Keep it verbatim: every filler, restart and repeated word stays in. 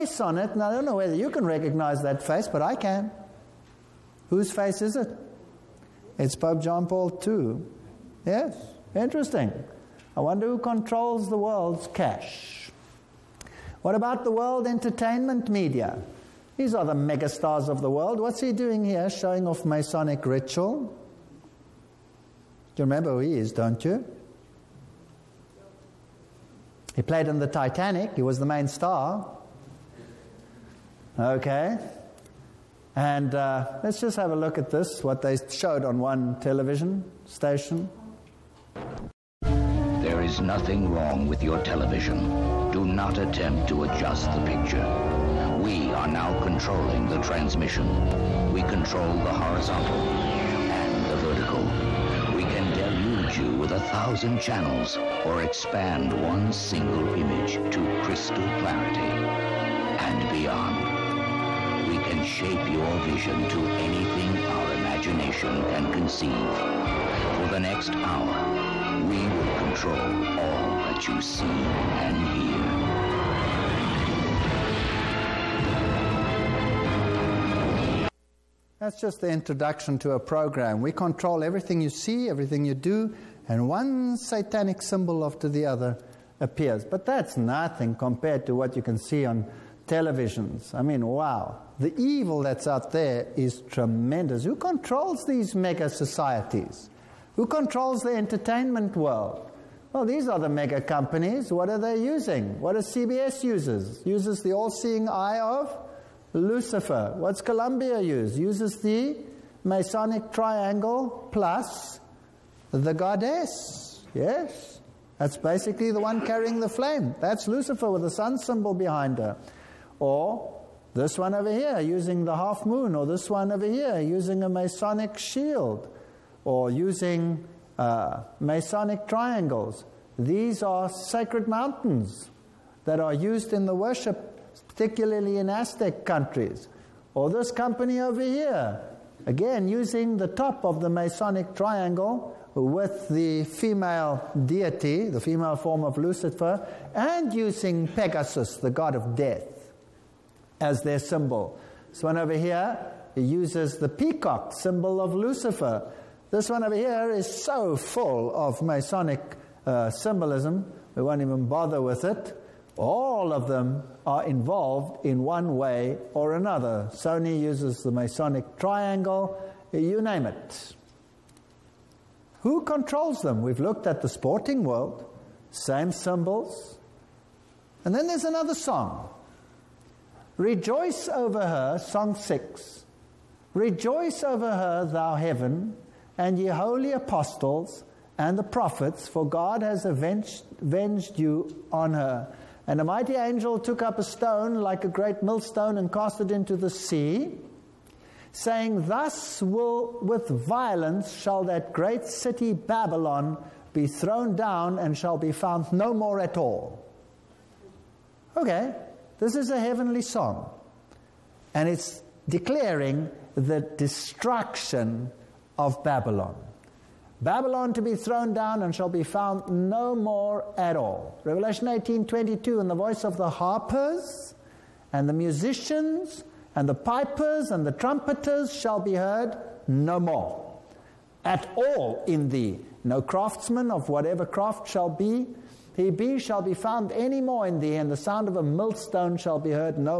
face on it, and I don't know whether you can recognize that face, but I can. Whose face is it? It's Pope John Paul the Second. Yes, interesting. I wonder who controls the world's cash. What about the world entertainment media? These are the megastars of the world. What's he doing here, showing off Masonic ritual? You remember who he is, don't you? He played in the Titanic. He was the main star. Okay. And uh, let's just have a look at this, what they showed on one television station. There is nothing wrong with your television. Do not attempt to adjust the picture. We are now controlling the transmission. We control the horizontal and the vertical. We can deluge you with a thousand channels or expand one single image to crystal clarity and beyond. We can shape your vision to anything our imagination can conceive. For the next hour, we will control all that you see and hear. That's just the introduction to a program. We control everything you see, everything you do, and one satanic symbol after the other appears. But that's nothing compared to what you can see on televisions. I mean, wow. The evil that's out there is tremendous. Who controls these mega societies? Who controls the entertainment world? Well, these are the mega companies. What are they using? What does C B S uses? Uses the all-seeing eye of Lucifer. What's Columbia use? Uses the Masonic triangle plus the goddess. Yes. That's basically the one carrying the flame. That's Lucifer with the sun symbol behind her. Or this one over here using the half moon, or this one over here using a Masonic shield, or using uh, Masonic triangles. These are sacred mountains that are used in the worship, particularly in Aztec countries. Or this company over here, again using the top of the Masonic triangle with the female deity, the female form of Lucifer, and using Pegasus, the god of death, as their symbol. This one over here uses the peacock, symbol of Lucifer. This one over here is so full of Masonic uh, symbolism, we won't even bother with it. All of them are involved in one way or another. Sony uses the Masonic triangle, you name it. Who controls them? We've looked at the sporting world, same symbols. And then there's another song. Rejoice over her, song six. Rejoice over her, thou heaven, and ye holy apostles and the prophets, for God has avenged, avenged you on her. And a mighty angel took up a stone like a great millstone and cast it into the sea, saying, thus will with violence shall that great city Babylon be thrown down and shall be found no more at all. Okay. This is a heavenly song, and it's declaring the destruction of Babylon. Babylon to be thrown down and shall be found no more at all. Revelation eighteen twenty-two, and the voice of the harpers and the musicians and the pipers and the trumpeters shall be heard no more at all in thee. No craftsman of whatever craft shall be he be shall be found any more in thee, and the sound of a millstone shall be heard no